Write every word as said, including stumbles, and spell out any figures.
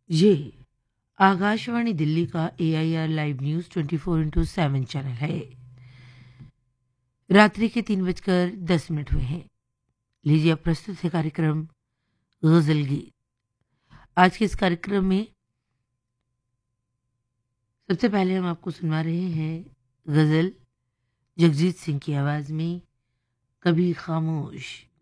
ये आकाशवाणी दिल्ली का AIR live news twenty four into seven channel है। रात्रि के तीन बजकर दस मिनट हुए हैं। लीजिए अब प्रस्तुत है कार्यक्रम गज़ल गीत। आज के इस कार्यक्रम में सबसे पहले हम आपको सुनवा रहे हैं गज़ल जगजीत सिंह की आवाज़ में, कभी खामोश।